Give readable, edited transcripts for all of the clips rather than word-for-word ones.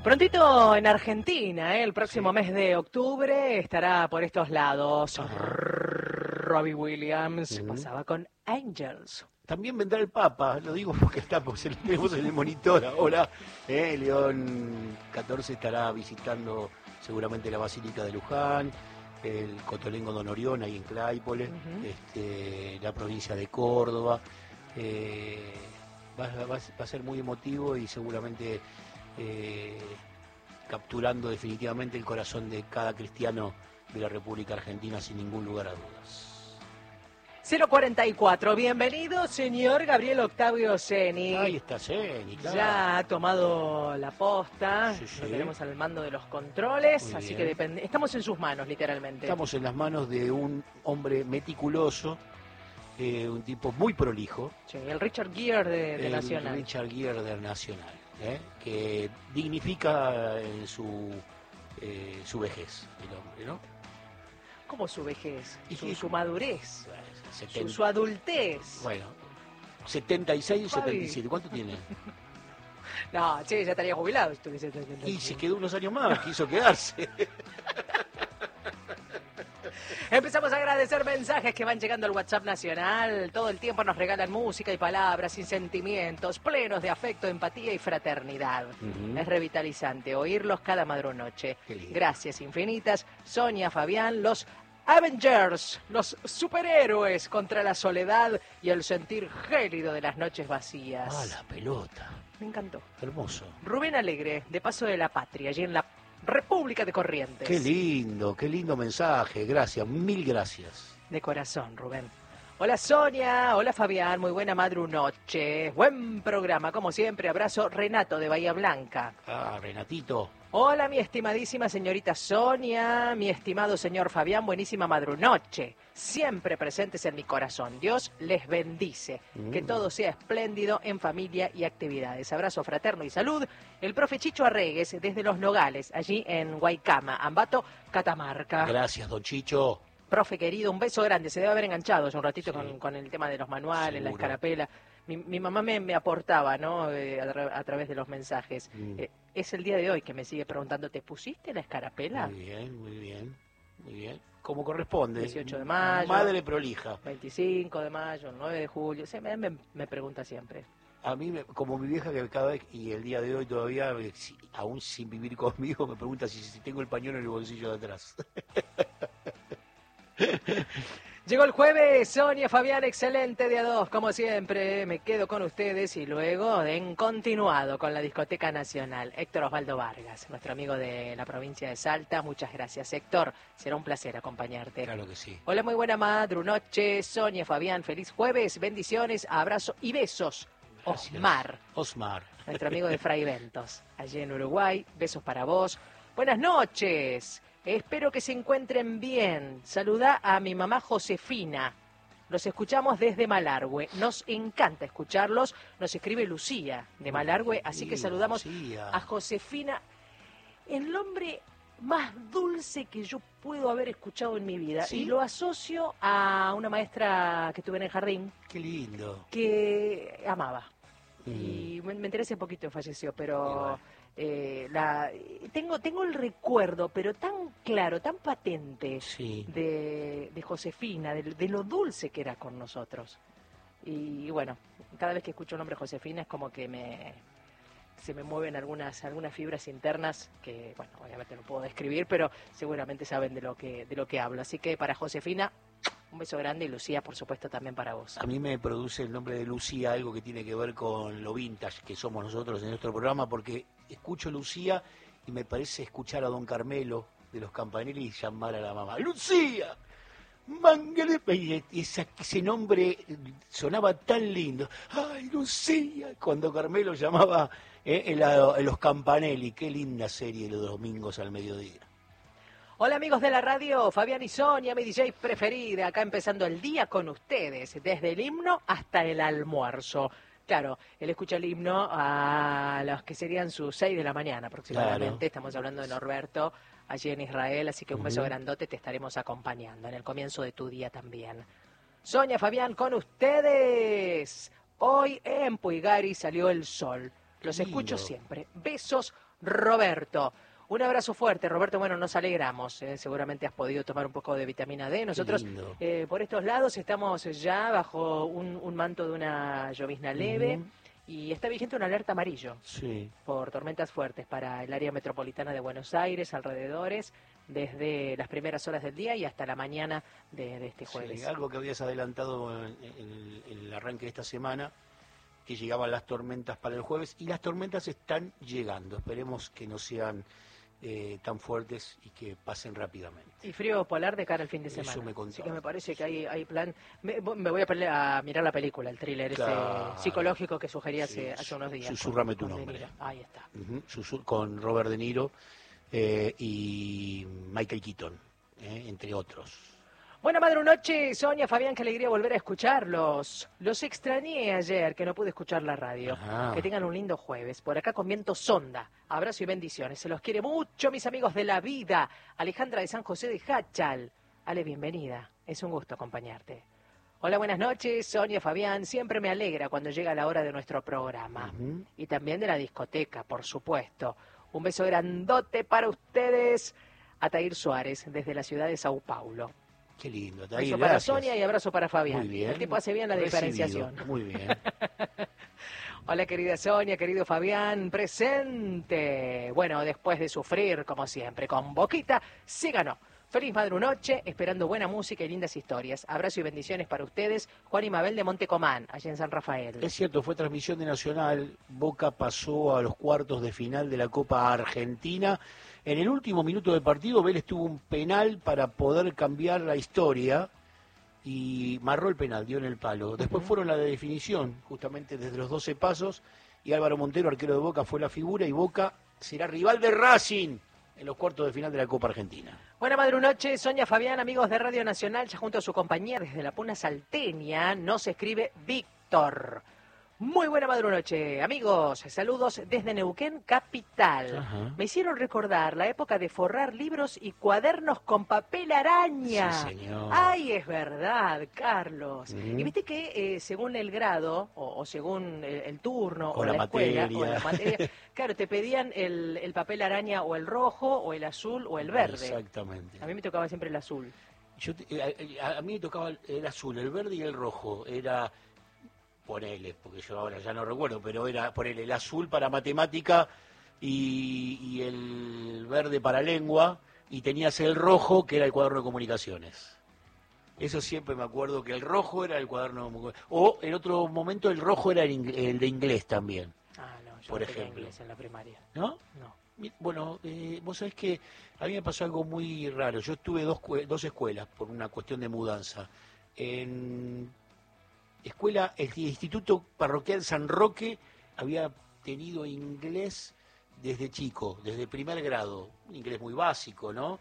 Prontito en Argentina, el próximo mes de octubre estará por estos lados. Robbie Williams pasaba con Angels. También vendrá el Papa, lo digo porque estamos, tenemos en el monitor ahora. León XIV estará visitando seguramente la Basílica de Luján, el Cotolengo Don Orión, ahí en Claypole, la provincia de Córdoba. Va a ser muy emotivo y seguramente capturando definitivamente el corazón de cada cristiano de la República Argentina sin ningún lugar a dudas. 044, bienvenido señor Gabriel Octavio Ceni. Ahí está Ceni, claro. Ya ha tomado la posta, Sí. Lo tenemos al mando de los controles, Muy así bien. que estamos en sus manos literalmente. Estamos en las manos de un hombre meticuloso, un tipo muy prolijo. Sí, el Richard Gere de el Nacional. Richard Gere del Nacional, que dignifica en su vejez, el hombre, ¿no? ¿Cómo su vejez? Y Su madurez, Bueno, su adultez. Bueno, 76 y Fabi. 77, ¿cuánto tiene? No, che, ya estaría jubilado. Si tuviese Y se quedó unos años más, quiso quedarse. Empezamos a agradecer mensajes que van llegando al WhatsApp nacional. Todo el tiempo nos regalan música y palabras y sentimientos plenos de afecto, empatía y fraternidad. Es revitalizante oírlos cada madrunoche. Qué lindo. Gracias infinitas. Sonia, Fabián, los Avengers, los superhéroes contra la soledad y el sentir gélido de las noches vacías. Ah, la pelota. Me encantó. Hermoso. Rubén Alegre, de Paso de la Patria, allí en la República de Corrientes. Qué lindo mensaje. Gracias, mil gracias. De corazón, Rubén. Hola Sonia, hola Fabián, muy buena madrunoche. Buen programa, como siempre. Abrazo, Renato de Bahía Blanca. Ah, Renatito. Hola, mi estimadísima señorita Sonia, mi estimado señor Fabián, buenísima madrunoche. Siempre presentes en mi corazón. Dios les bendice. Que todo sea espléndido en familia y actividades. Abrazo fraterno y salud. El profe Chicho Arregues, desde Los Nogales, allí en Guaycama, Ambato, Catamarca. Gracias, don Chicho. Profe querido, un beso grande. Se debe haber enganchado ya un ratito Sí. con el tema de los manuales, la Seguro. escarapela. Mi mamá me aportaba, ¿no? A través de los mensajes. Es el día de hoy que me sigue preguntando, ¿te pusiste la escarapela? Muy bien, muy bien, muy bien. Como corresponde. 18 de mayo. Madre prolija. 25 de mayo, 9 de julio. Sí, me pregunta siempre. A mí, como mi vieja, que cada vez, y el día de hoy todavía, aún sin vivir conmigo, me pregunta si tengo el pañuelo en el bolsillo de atrás. Llegó el jueves, Sonia, Fabián, excelente día 2, como siempre, me quedo con ustedes y luego en continuado con la Discoteca Nacional. Héctor Osvaldo Vargas, nuestro amigo de la provincia de Salta, muchas gracias Héctor, será un placer acompañarte. Claro que sí. Hola, muy buena madrunoche, Sonia, Fabián, feliz jueves, bendiciones, abrazo y besos. Gracias. Osmar, nuestro amigo de Fray Ventos, allí en Uruguay, besos para vos. Buenas noches. Espero que se encuentren bien. Saluda a mi mamá Josefina. Los escuchamos desde Malargüe. Nos encanta escucharlos. Nos escribe Lucía de Malargüe, así que saludamos Lucía. a Josefina, el nombre más dulce que yo puedo haber escuchado en mi vida. ¿Sí? Y lo asocio a una maestra que tuve en el jardín Qué lindo. que amaba. Y me enteré hace poquito, falleció, pero... tengo el recuerdo, pero tan claro, tan patente Sí. de Josefina, de lo dulce que era con nosotros. Y bueno, cada vez que escucho el nombre Josefina es como que se me mueven algunas fibras internas que, bueno, obviamente no puedo describir, pero seguramente saben de lo que hablo. Así que para Josefina, un beso grande, y Lucía, por supuesto, también para vos. A mí me produce el nombre de Lucía algo que tiene que ver con lo vintage que somos nosotros en nuestro programa, porque escucho Lucía y me parece escuchar a don Carmelo de los Campanelli llamar a la mamá. ¡Lucía! Manguele, y ese nombre sonaba tan lindo. ¡Ay, Lucía! Cuando Carmelo llamaba en los Campanelli. Qué linda serie los domingos al mediodía. Hola amigos de la radio, Fabián y Sonia, mi DJ preferida, acá empezando el día con ustedes, desde el himno hasta el almuerzo. Claro, él escucha el himno a los que serían sus 6 de la mañana aproximadamente. Claro. Estamos hablando de Norberto, allí en Israel, así que un beso grandote, te estaremos acompañando en el comienzo de tu día también. Sonia, Fabián, con ustedes. Hoy en Puigari salió el sol. Los Lindo. escucho siempre. Besos, Roberto. Un abrazo fuerte, Roberto. Bueno, nos alegramos. Seguramente has podido tomar un poco de vitamina D. Nosotros, por estos lados, estamos ya bajo un manto de una llovizna leve. Y está vigente una alerta amarillo por tormentas fuertes para el área metropolitana de Buenos Aires, alrededores, desde las primeras horas del día y hasta la mañana de este jueves. Sí, algo que habías adelantado en el arranque de esta semana, que llegaban las tormentas para el jueves, y las tormentas están llegando. Esperemos que no sean tan fuertes y que pasen rápidamente. Y frío polar de cara al fin de semana. Eso me contaba. Así que me parece que hay plan. Me voy a mirar la película, el thriller ese psicológico que sugerí hace unos días. Susurrame tu nombre. Ahí está. Con Robert De Niro y Michael Keaton, entre otros. Buena madrugada, Sonia, Fabián, qué alegría volver a escucharlos. Los extrañé ayer, que no pude escuchar la radio. Que tengan un lindo jueves. Por acá con viento sonda. Abrazo y bendiciones. Se los quiere mucho, mis amigos de la vida. Alejandra de San José de Hachal. Ale, bienvenida. Es un gusto acompañarte. Hola, buenas noches, Sonia, Fabián. Siempre me alegra cuando llega la hora de nuestro programa. Y también de la discoteca, por supuesto. Un beso grandote para ustedes. Atair Suárez, desde la ciudad de Sao Paulo. Qué lindo. Abrazo para Sonia y abrazo para Fabián. Muy bien. El tipo hace bien la diferenciación. Muy bien. Hola, querida Sonia, querido Fabián, presente. Bueno, después de sufrir, como siempre, con Boquita, se ganó. Feliz madrunoche, esperando buena música y lindas historias. Abrazo y bendiciones para ustedes. Juan y Mabel de Montecomán, allá en San Rafael. Es cierto, fue transmisión de Nacional. Boca pasó a los cuartos de final de la Copa Argentina. En el último minuto del partido, Vélez tuvo un penal para poder cambiar la historia y marró el penal, dio en el palo. Después fueron la de definición, justamente desde los 12 pasos, y Álvaro Montero, arquero de Boca, fue la figura, y Boca será rival de Racing en los cuartos de final de la Copa Argentina. Buena madrugada, Sonia, Fabián, amigos de Radio Nacional, ya junto a su compañía desde la Puna Salteña, nos escribe Víctor. Muy buena madrunoche, amigos. Saludos desde Neuquén, capital. Me hicieron recordar la época de forrar libros y cuadernos con papel araña. Sí, señor. Ay, es verdad, Carlos. Y viste que según el grado, o según el turno, o la escuela, o la materia, claro, te pedían el papel araña o el rojo, o el azul, o el verde. Exactamente. A mí me tocaba siempre el azul. A mí me tocaba el azul, el verde y el rojo. Era... Ponele, porque yo ahora ya no recuerdo, pero era ponele el azul para matemática y el verde para lengua, y tenías el rojo que era el cuaderno de comunicaciones. Eso siempre me acuerdo, que el rojo era el cuaderno de comunicaciones. O en otro momento el rojo era el de inglés también. Ah, no, yo por ejemplo. Inglés en la primaria. ¿No? No. Bueno, vos sabés que a mí me pasó algo muy raro. Yo estuve dos escuelas por una cuestión de mudanza. El Instituto Parroquial San Roque había tenido inglés desde chico, desde primer grado, un inglés muy básico, ¿no?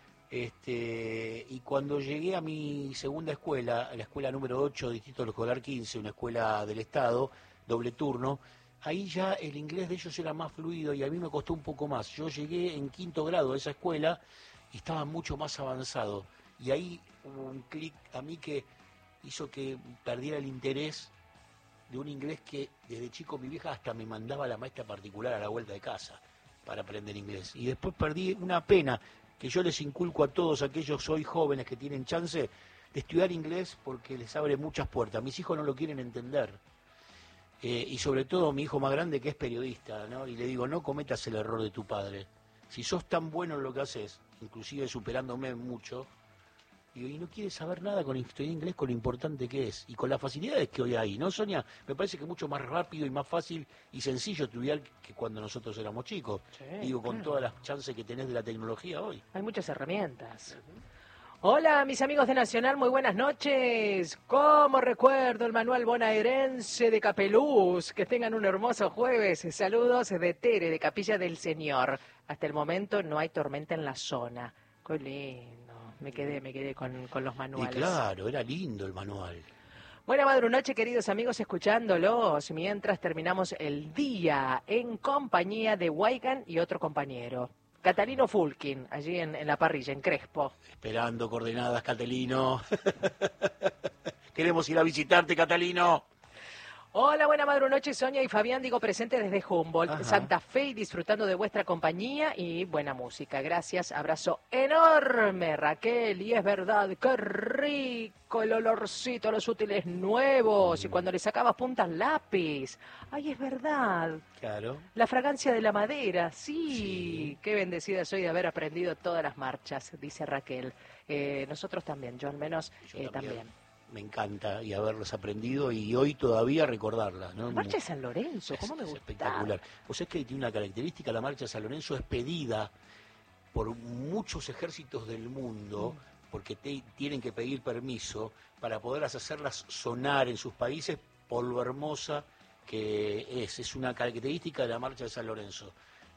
Y cuando llegué a mi segunda escuela, a la escuela número 8, Distrito Escolar 15, una escuela del Estado, doble turno, ahí ya el inglés de ellos era más fluido y a mí me costó un poco más. Yo llegué en quinto grado a esa escuela y estaba mucho más avanzado. Y ahí hubo un clic a mí que hizo que perdiera el interés de un inglés que desde chico mi vieja hasta me mandaba a la maestra particular a la vuelta de casa para aprender inglés. Y después perdí, una pena que yo les inculco a todos aquellos hoy jóvenes que tienen chance de estudiar inglés, porque les abre muchas puertas. Mis hijos no lo quieren entender. Y sobre todo mi hijo más grande, que es periodista, ¿no? Y le digo, no cometas el error de tu padre. Si sos tan bueno en lo que haces, inclusive superándome mucho, y no quiere saber nada con estudiar inglés, con lo importante que es y con las facilidades que hoy hay, ¿no, Sonia? Me parece que es mucho más rápido y más fácil y sencillo estudiar que cuando nosotros éramos chicos. Sí, digo, con todas las chances que tenés de la tecnología hoy. Hay muchas herramientas. Hola, mis amigos de Nacional, muy buenas noches. ¿Cómo recuerdo el manual bonaerense de Capeluz? Que tengan un hermoso jueves. Saludos de Tere, de Capilla del Señor. Hasta el momento no hay tormenta en la zona. Qué lindo. Me quedé con los manuales. Y claro, era lindo el manual. Buena madrugada, queridos amigos, escuchándolos mientras terminamos el día en compañía de Waigan y otro compañero. Catalino Fulkin, allí en la parrilla, en Crespo. Esperando coordenadas, Catalino. Queremos ir a visitarte, Catalino. Hola, buena madrunoche, Sonia y Fabián, digo presente desde Humboldt, Ajá. Santa Fe, y disfrutando de vuestra compañía y buena música. Gracias, abrazo enorme, Raquel, y es verdad, qué rico el olorcito a los útiles nuevos, y cuando le sacabas punta al lápiz. Ay, es verdad, Claro. la fragancia de la madera, sí. Sí. Qué bendecida soy de haber aprendido todas las marchas, dice Raquel. Nosotros también, yo al menos Yo también. Me encanta y haberlos aprendido y hoy todavía recordarlas, ¿no? La marcha de San Lorenzo, ¿cómo me Es gusta? espectacular. O sea, es que tiene una característica, la marcha de San Lorenzo es pedida por muchos ejércitos del mundo, porque tienen que pedir permiso para poder hacerlas sonar en sus países por lo hermosa que es. Es una característica de la marcha de San Lorenzo.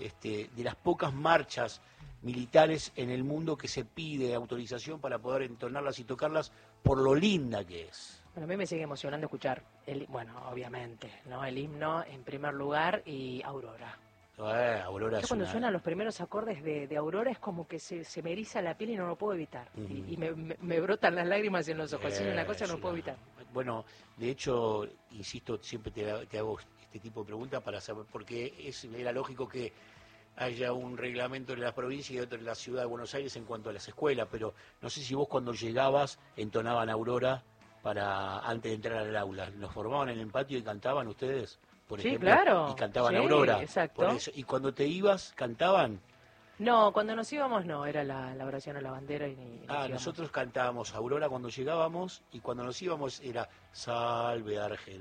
De las pocas marchas militares en el mundo que se pide autorización para poder entonarlas y tocarlas por lo linda que es. Bueno, a mí me sigue emocionando escuchar, bueno, obviamente, ¿no? El himno en primer lugar y Aurora. Aurora Yo es cuando una... suenan los primeros acordes de Aurora es como que se me eriza la piel y no lo puedo evitar. Y me brotan las lágrimas en los ojos. Es una cosa que no puedo evitar. Bueno, de hecho, insisto, siempre te hago este tipo de preguntas para saber, porque era lógico que haya un reglamento en la provincia y otro en la ciudad de Buenos Aires en cuanto a las escuelas, pero no sé si vos cuando llegabas entonaban Aurora antes de entrar al aula. ¿Los formaban en el patio y cantaban ustedes? Por Sí, ejemplo, claro. y cantaban Sí, Aurora. exacto. Por eso. Y cuando te ibas, cantaban. No, cuando nos íbamos no, era la oración a la bandera y nos íbamos. Nosotros cantábamos Aurora cuando llegábamos y cuando nos íbamos era Salve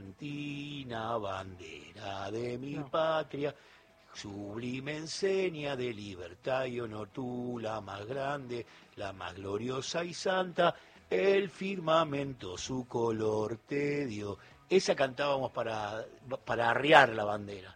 Argentina, bandera de mi patria, sublime enseña de libertad y honor, tú la más grande, la más gloriosa y santa, el firmamento su color te dio. Esa cantábamos para arriar la bandera.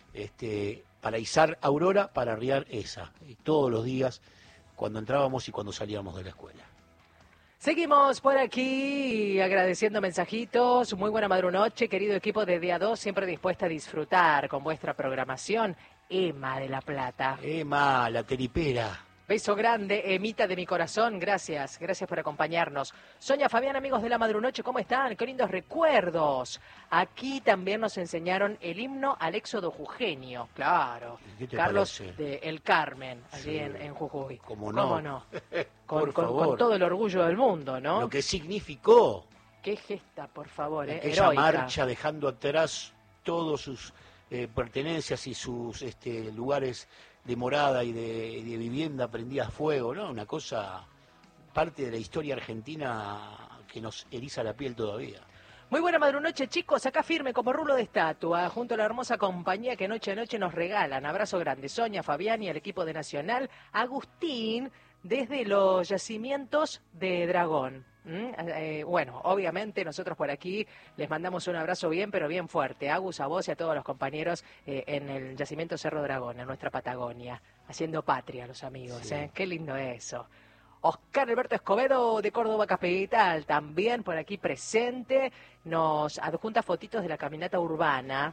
Para izar Aurora, para arriar esa. Y todos los días, cuando entrábamos y cuando salíamos de la escuela. Seguimos por aquí agradeciendo mensajitos. Muy buena madrunoche, querido equipo de Día 2, siempre dispuesta a disfrutar con vuestra programación. Emma de La Plata. Emma, la teripera. Beso grande, Emita de mi corazón, gracias por acompañarnos. Sonia, Fabián, amigos de la Madrunoche, ¿cómo están? Qué lindos recuerdos. Aquí también nos enseñaron el himno al éxodo jujeño, claro. ¿Qué te Carlos parece? de El Carmen, allí Sí. en Jujuy. ¿Cómo no? ¿Cómo no? Por favor. Con todo el orgullo del mundo, ¿no? Lo que significó Qué gesta, por favor, aquella heroica. marcha dejando atrás todos sus pertenencias y sus lugares de morada y de vivienda prendida a fuego, ¿no? Una cosa, parte de la historia argentina que nos eriza la piel todavía. Muy buena madrunoche, chicos, acá firme como rulo de estatua, junto a la hermosa compañía que noche a noche nos regalan. Abrazo grande, Sonia, Fabián y al equipo de Nacional. Agustín, desde los yacimientos de Dragón. Bueno, obviamente nosotros por aquí les mandamos un abrazo bien, pero bien fuerte. Agus, a vos y a todos los compañeros en el yacimiento Cerro Dragón, en nuestra Patagonia, haciendo patria los amigos. Sí. Qué lindo eso. Oscar Alberto Escobedo de Córdoba Capital, también por aquí presente, nos adjunta fotitos de la caminata urbana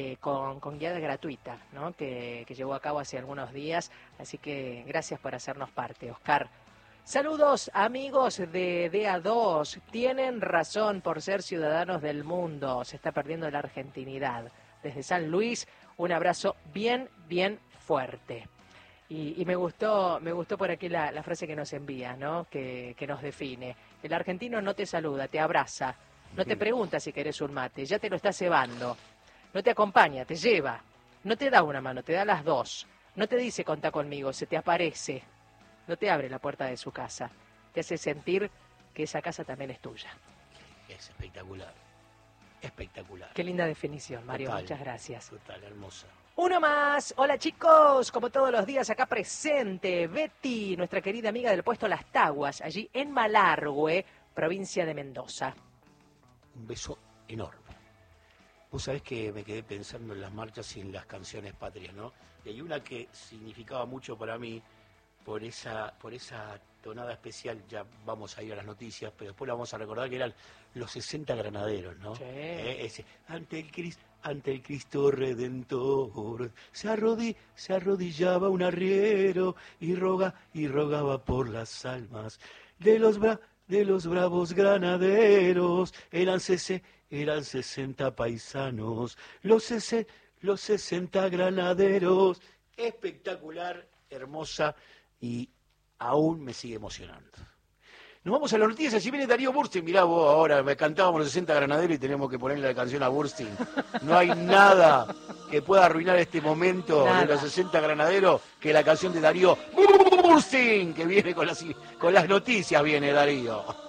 con guiada gratuita, ¿no? que llevó a cabo hace algunos días, así que gracias por hacernos parte, Oscar. Saludos amigos de DA2, tienen razón por ser ciudadanos del mundo, se está perdiendo la argentinidad. Desde San Luis, un abrazo bien fuerte. Y me gustó por aquí la frase que nos envía, ¿no? Que nos define. El argentino no te saluda, te abraza, no te pregunta si querés un mate, ya te lo está cebando, no te acompaña, te lleva, no te da una mano, te da las dos, no te dice contá conmigo, se te aparece, no te abre la puerta de su casa, te hace sentir que esa casa también es tuya. Es espectacular, espectacular. Qué linda definición, Mario, Total, muchas gracias. Total, hermosa. Uno más. Hola chicos, como todos los días acá presente, Betty, nuestra querida amiga del puesto Las Taguas, allí en Malargüe, provincia de Mendoza. Un beso enorme. Vos sabés que me quedé pensando en las marchas y en las canciones patrias, ¿no? Y hay una que significaba mucho para mí por esa tonada especial, ya vamos a ir a las noticias, pero después la vamos a recordar, que eran los 60 granaderos, ¿no? Sí. Ese, ante el Cristo Redentor, se arrodillaba un arriero y rogaba por las almas de los de los bravos granaderos. Eran 60 paisanos, los 60 granaderos. Espectacular, hermosa, y aún me sigue emocionando. Nos vamos a las noticias, si viene Darío Burstein. Mirá vos, ahora me cantábamos los 60 granaderos y tenemos que ponerle la canción a Burstein. No hay nada que pueda arruinar este momento de los 60 granaderos que la canción de Darío Burstein, que viene con las noticias, viene Darío.